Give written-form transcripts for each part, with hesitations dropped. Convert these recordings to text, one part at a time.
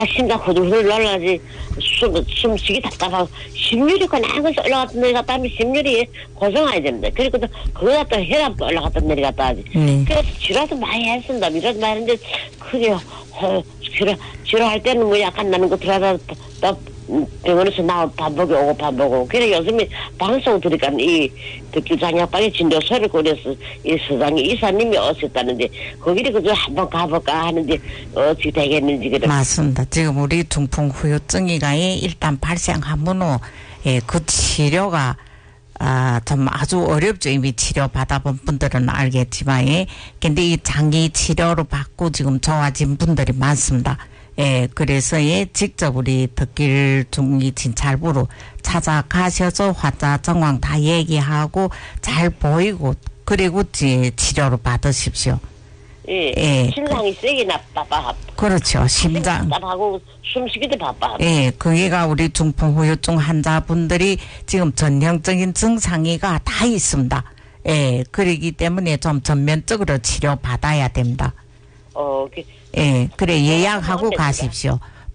심장 후들후들 날라지 숨쉬기 답답하고 심유리가 나가서 올라갔다 내려갔다 하면 심유리 고정해야 됩니다. 그리고 또 그거다 또 혈압도 올라갔다 내려갔다 하지. 그래서 치료도 많이 했습니다. 이러지 말는데 그게 치료할 때는 뭐 약간 나는 거 들어가다 또 병원에서 나와 반복이 오고 그래 요즘에 방송 들으니까 이 듣기 장약방에 진료소를 꾸려서 이 서장이 이사님이 오셨다는데 거기를 그저 한번 가볼까 하는데 어찌 되겠는지 그래. 맞습니다. 지금 우리 중풍 후유증이가 일단 발생하면 그 치료가 좀 아주 어렵죠. 이미 치료 받아본 분들은 알겠지만 근데 이 장기 치료를 받고 지금 좋아진 분들이 많습니다. 그래서 직접 우리 덕길 중이 진찰부로 찾아가셔서 환자 정황 다 얘기하고 잘 보이고 그리고 치료를 받으십시오. 심장이 세게 나빠. 그렇죠. 심장. 답답하고 숨쉬기도 바빠. 그게가 우리 중풍 후유증 환자분들이 지금 전형적인 증상이가 다 있습니다. 그러기 때문에 좀 전면적으로 치료 받아야 됩니다. 그래 예약하고 가십시오.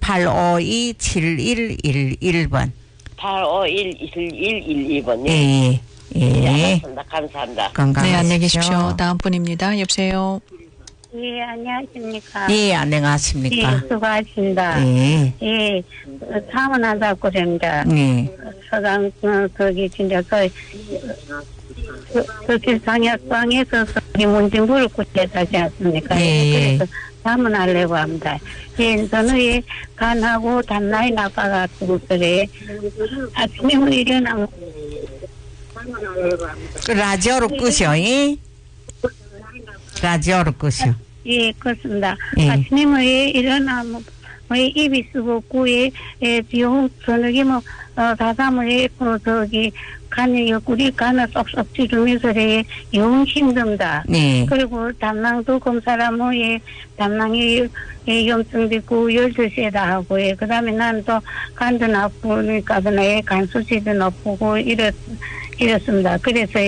852-7111번. 851-2112번. 예. 감사합니다. 건강하십시오. 네, 안녕히 계십시오. 다음 분입니다. 여보세요. 예, 안녕하십니까. 예, 안녕하십니까. 예, 수고하십니다. 예, 사문하다고 그럽니다. 서강, 거기, 진짜, 장약방에서 문진부를 구체하지 않습니까? 그래서 사문하려고 합니다. 예, 저는 간하고 단나이 나빠가지고, 그래. 아침에 일어나면, 라디오로 끄셔, 라디오로 끄셔. 예, 그렇습니다. 아침에 일어나면, 입이 쓰고, 비용, 저녁에 다삼을 간에 옆구리 간을 쏙쏙 찌르면서 영 힘듭니다. 그리고 담낭도 검사하면 담낭이 염증도 있고 열두세다 하고 그 다음에 난 또 간도 나쁘니까 간 수치도 나쁘고 이렇습니다. 그래서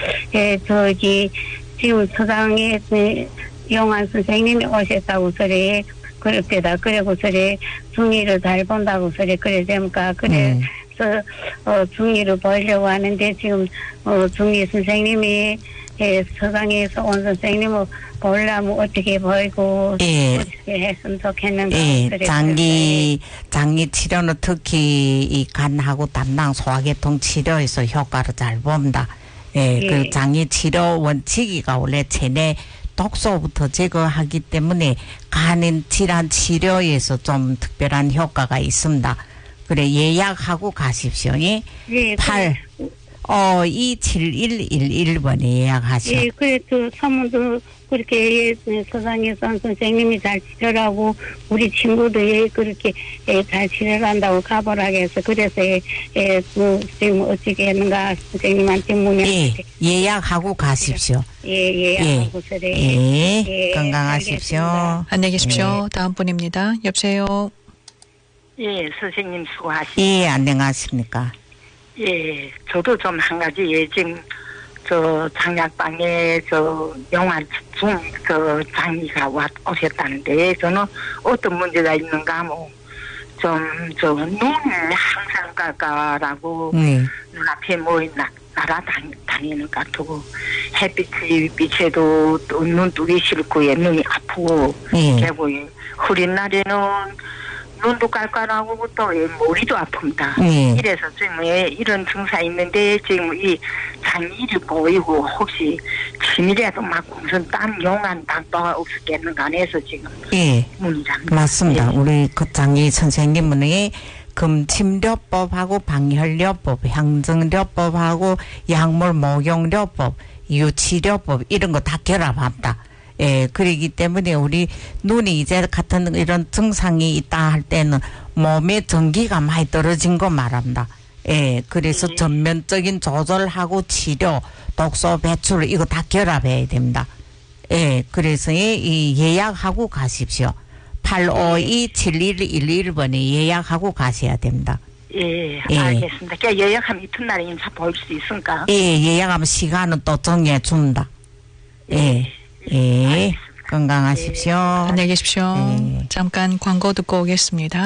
지금 서장에 영환 선생님이 오셨다고 소리 그렇게다 그리고 소리 중이를 잘 본다고 소리 그래 됩니까? 그래서 중이를 보려고 하는데 지금 중이 선생님이 서강에서 온 선생님을 보려면 어떻게 보이고 어떻게 했으면 좋겠는가. 장기 치료는 특히 이 간하고 담낭 소화계통 치료에서 효과를 잘 봅니다. 그 장기 치료 원칙이가 원래 체내 독소부터 제거하기 때문에 간 질환 치료에서 좀 특별한 효과가 있습니다. 그래 예약하고 가십시오. 852-7111번에 예약하시오. 예, 그래 또 사무도 그렇게 서장에서 선생님이 잘 치료하고 우리 친구도 그렇게 잘 치료한다고 가보라고 해서 그래서 지금 어떻게 했는가 선생님한테 문의하는데 예약하고 가십시오. 예약하고 그래. 건강하십시오. 알겠습니다. 안녕히 계십시오. 다음 분입니다. 여보세요. 예, 선생님 수고하십시오. 예, 안녕하십니까. 예, 저도 좀 한 가지 지금 장약방에 영화 중 장이가 오셨다는데 저는 어떤 문제가 있는가 눈이 항상 까까라고 눈앞에 날아다니는 것 같고 햇빛이 비쳐도 또 눈 뜨기 싫고 눈이 아프고 그리고 흐린 날에는 눈도 깔깔하고 또 머리도 아픕니다. 이래서 지금 이런 증상이 있는데 지금 이 장일이 보이고 혹시 치밀이라도 막 무슨 용한 당도가 없었겠는가 해서 지금 문의랍니다. 맞습니다. 우리 그 장이 선생님은 금침료법하고 방혈료법, 향정료법하고 약물 목용료법, 유치료법 이런 거 다 결합합니다. 그러기 때문에 우리 눈이 이제 같은 이런 증상이 있다 할 때는 몸의 전기가 많이 떨어진 거 말합니다. 그래서 전면적인 조절하고 치료, 독소 배출 이거 다 결합해야 됩니다. 그래서 예약하고 가십시오. 852-7111번에 예약하고 가셔야 됩니다. 알겠습니다. 그러니까 예약하면 이튿날에 인사 볼 수 있습니까? 예약하면 시간은 또 정해 줍니다. 알겠습니다. 건강하십시오. 안녕히 계십시오. 네. 잠깐 광고 듣고 오겠습니다.